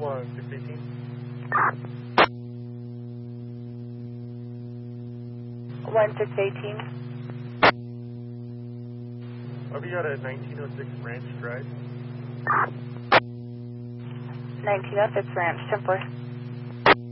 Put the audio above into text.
1618. One 618. I'll be out at 1906 Ranch Drive. 1906 Ranch, 10-4.